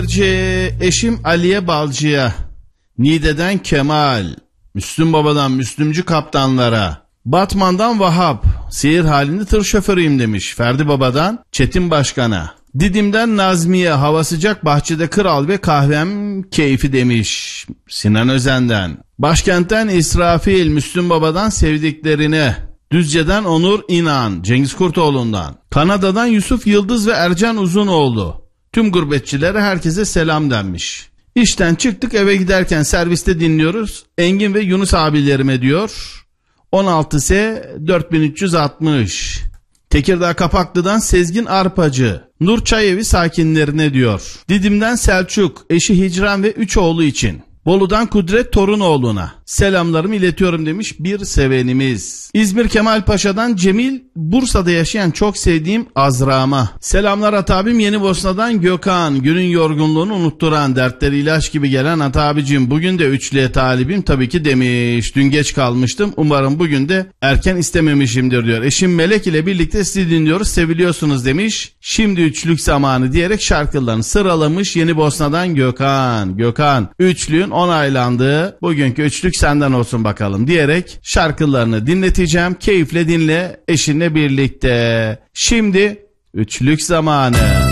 Demirci, eşim Aliye Balcı'ya, Niğde'den Kemal, Müslüm Baba'dan Müslümcü kaptanlara, Batman'dan Vahap, seyir halinde tır şoförüyüm demiş Ferdi Baba'dan Çetin Başkan'a. Didim'den Nazmiye, hava sıcak bahçede kral ve kahvem keyfi demiş Sinan Özen'den. Başkent'ten İsrafil, Müslüm Baba'dan sevdiklerine. Düzce'den Onur İnan, Cengiz Kurtoğlu'ndan. Kanada'dan Yusuf Yıldız ve Ercan Uzunoğlu. Tüm gurbetçilere herkese selam denmiş. İşten çıktık, eve giderken serviste dinliyoruz. Engin ve Yunus abilerime diyor. 16S 4360. Tekirdağ Kapaklı'dan Sezgin Arpacı, Nur Çayevi sakinlerine diyor. Didim'den Selçuk, eşi Hicran ve 3 oğlu için. Bolu'dan Kudret Torunoğlu'na selamlarımı iletiyorum demiş bir sevenimiz. İzmir Kemalpaşa'dan Cemil, Bursa'da yaşayan çok sevdiğim Azra'ma. Selamlar Atabim. Yenibosna'dan Gökhan, günün yorgunluğunu unutturan, dertleri ilaç gibi gelen Atabicim, bugün de üçlüye talibim tabii ki demiş. Dün geç kalmıştım, umarım bugün de erken istememişimdir diyor. Eşim Melek ile birlikte sizi dinliyoruz, seviliyorsunuz demiş. Şimdi üçlük zamanı diyerek şarkılarını sıralamış Yenibosna'dan Gökhan. Gökhan, üçlüğün onaylandığı bugünkü üçlük senden olsun bakalım diyerek şarkılarını dinleteceğim. Keyifle dinle eşinle birlikte. Şimdi üçlük zamanı.